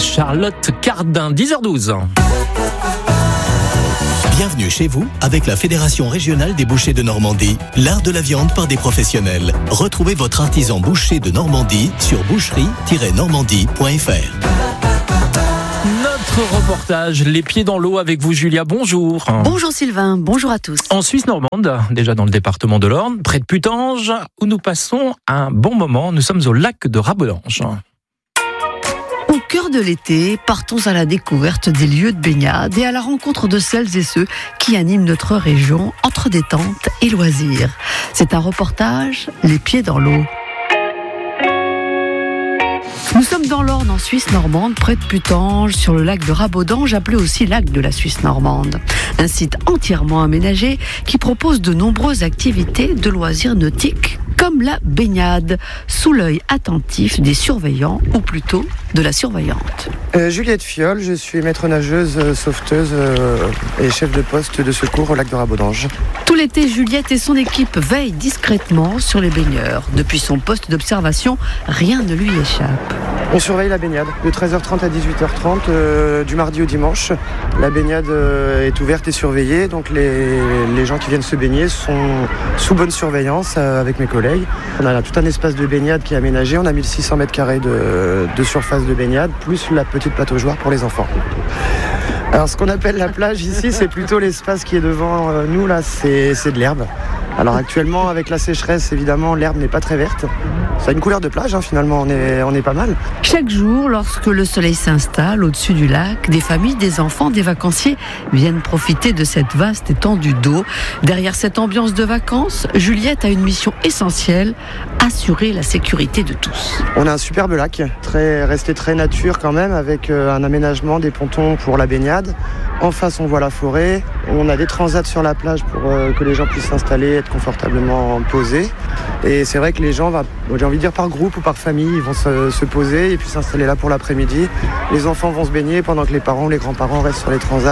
Charlotte Cardin, 10h12. Bienvenue chez vous avec la Fédération régionale des bouchers de Normandie, l'art de la viande par des professionnels. Retrouvez votre artisan boucher de Normandie sur boucherie-normandie.fr. Notre reportage, les pieds dans l'eau avec vous Julia, bonjour. Bonjour Sylvain, bonjour à tous. En Suisse normande, déjà dans le département de l'Orne, près de Putange, où nous passons un bon moment, nous sommes au lac de Rabodange. Au cœur de l'été, partons à la découverte des lieux de baignade et à la rencontre de celles et ceux qui animent notre région entre détente et loisirs. C'est un reportage, les pieds dans l'eau. Nous sommes dans l'Orne, en Suisse normande, près de Putange, sur le lac de Rabodange, appelé aussi lac de la Suisse normande. Un site entièrement aménagé qui propose de nombreuses activités de loisirs nautiques, comme la baignade, sous l'œil attentif des surveillants, ou plutôt de la surveillante. Juliette Fiol, je suis maître nageuse, sauveteuse et chef de poste de secours au lac de Rabodange. Tout l'été, Juliette et son équipe veillent discrètement sur les baigneurs. Depuis son poste d'observation, rien ne lui échappe. On surveille la baignade de 13h30 à 18h30 du mardi au dimanche. La baignade est ouverte et surveillée, donc les gens qui viennent se baigner sont sous bonne surveillance avec mes collègues. On a là tout un espace de baignade qui est aménagé, on a 1600 m² de surface de baignade, plus la petite pataugeoire pour les enfants. Alors ce qu'on appelle la plage ici, c'est plutôt l'espace qui est devant nous, là, c'est de l'herbe. Alors actuellement, avec la sécheresse, évidemment, l'herbe n'est pas très verte. Ça a une couleur de plage, finalement, on est pas mal. Chaque jour, lorsque le soleil s'installe au-dessus du lac, des familles, des enfants, des vacanciers viennent profiter de cette vaste étendue d'eau. Derrière cette ambiance de vacances, Juliette a une mission essentielle, assurer la sécurité de tous. On a un superbe lac, resté très nature quand même, avec un aménagement des pontons pour la baignade. En face, on voit la forêt. On a des transats sur la plage pour que les gens puissent s'installer, être confortablement posés. Et c'est vrai que les gens, j'ai envie de dire par groupe ou par famille, ils vont se poser et puis s'installer là pour l'après-midi. Les enfants vont se baigner pendant que les parents ou les grands-parents restent sur les transats.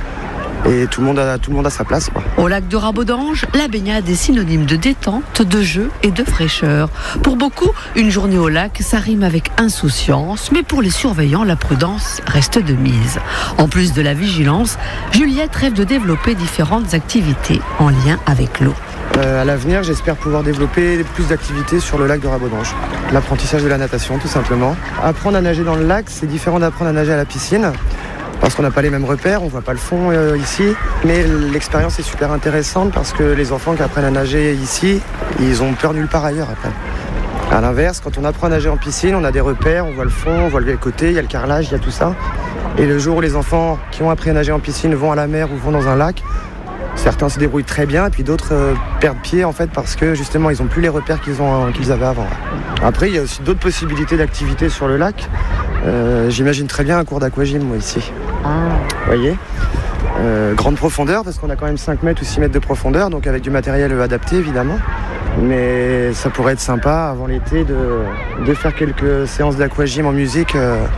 Et tout le monde a sa place, quoi. Au lac de Rabodange, la baignade est synonyme de détente, de jeu et de fraîcheur. Pour beaucoup, une journée au lac, ça rime avec insouciance, mais pour les surveillants, la prudence reste de mise. En plus de la vigilance, Juliette rêve de développer différentes activités en lien avec l'eau. À l'avenir, j'espère pouvoir développer plus d'activités sur le lac de Rabodange. L'apprentissage de la natation, tout simplement. Apprendre à nager dans le lac, c'est différent d'apprendre à nager à la piscine. Parce qu'on n'a pas les mêmes repères, on ne voit pas le fond ici. Mais l'expérience est super intéressante parce que les enfants qui apprennent à nager ici, ils ont peur nulle part ailleurs après. À l'inverse, quand on apprend à nager en piscine, on a des repères, on voit le fond, on voit le côté, il y a le carrelage, il y a tout ça. Et le jour où les enfants qui ont appris à nager en piscine vont à la mer ou vont dans un lac, certains se débrouillent très bien et puis d'autres perdent pied en fait parce que justement ils n'ont plus les repères qu'ils avaient avant. Après, il y a aussi d'autres possibilités d'activités sur le lac. J'imagine très bien un cours d'aquagym moi ici. Vous voyez, grande profondeur parce qu'on a quand même 5 mètres ou 6 mètres de profondeur, donc avec du matériel adapté évidemment. Mais ça pourrait être sympa avant l'été de faire quelques séances d'aquagym en musique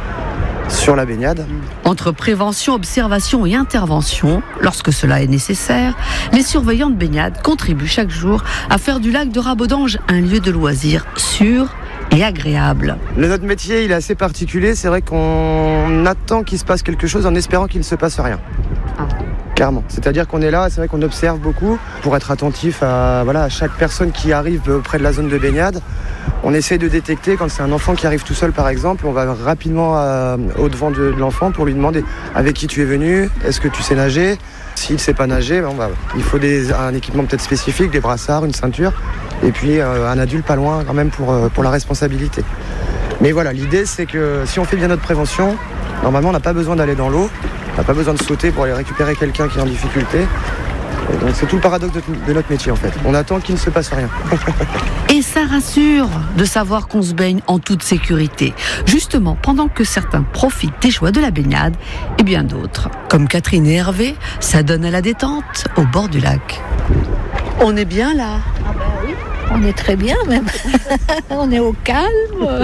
sur la baignade. Entre prévention, observation et intervention, lorsque cela est nécessaire, les surveillants de baignade contribuent chaque jour à faire du lac de Rabodange un lieu de loisirs sûr et agréable. Notre métier, il est assez particulier. C'est vrai qu'on attend qu'il se passe quelque chose en espérant qu'il ne se passe rien. Clairement. C'est-à-dire qu'on est là, c'est vrai qu'on observe beaucoup pour être attentif à chaque personne qui arrive près de la zone de baignade. On essaie de détecter quand c'est un enfant qui arrive tout seul par exemple, on va rapidement au-devant de l'enfant pour lui demander avec qui tu es venu, est-ce que tu sais nager. S'il ne sait pas nager, il faut un équipement peut-être spécifique, des brassards, une ceinture, et puis un adulte pas loin quand même pour la responsabilité. Mais voilà, l'idée c'est que si on fait bien notre prévention, normalement on n'a pas besoin d'aller dans l'eau, on n'a pas besoin de sauter pour aller récupérer quelqu'un qui est en difficulté. Et donc c'est tout le paradoxe de notre métier en fait. On attend qu'il ne se passe rien. Et ça rassure de savoir qu'on se baigne en toute sécurité. Justement, pendant que certains profitent des joies de la baignade, et bien d'autres, comme Catherine et Hervé, ça donne à la détente au bord du lac. On est bien là. Ah ben oui, on est très bien même. On est au calme.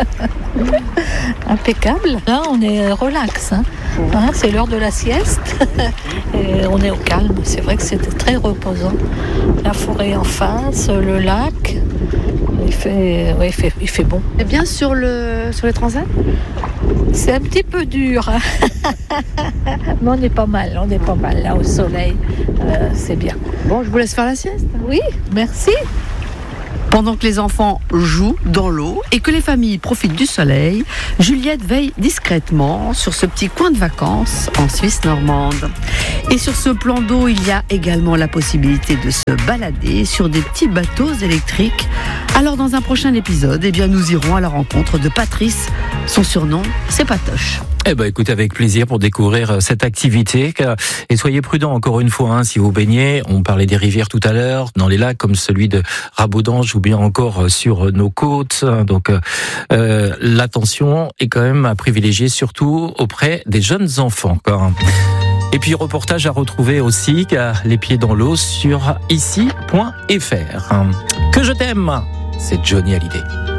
Impeccable. Là, on est relax. C'est l'heure de la sieste. Et on est au calme. C'est vrai que c'était très reposant. La forêt en face, le lac. il fait bon. Et bien sur les transats? C'est un petit peu dur, mais on est pas mal là au soleil, c'est bien. Bon, je vous laisse faire la sieste. Oui, merci. Pendant que les enfants jouent dans l'eau et que les familles profitent du soleil, Juliette veille discrètement sur ce petit coin de vacances en Suisse normande. Et sur ce plan d'eau, il y a également la possibilité de se balader sur des petits bateaux électriques. Alors dans un prochain épisode, nous irons à la rencontre de Patrice. Son surnom, c'est Patoche. Écoutez, avec plaisir pour découvrir cette activité. Et soyez prudents encore une fois, si vous baignez. On parlait des rivières tout à l'heure, dans les lacs comme celui de Rabodange ou bien encore sur nos côtes. Donc l'attention est quand même à privilégier, surtout auprès des jeunes enfants. Et puis reportage à retrouver aussi, les pieds dans l'eau, sur ici.fr. Que je t'aime, c'est Johnny Hallyday.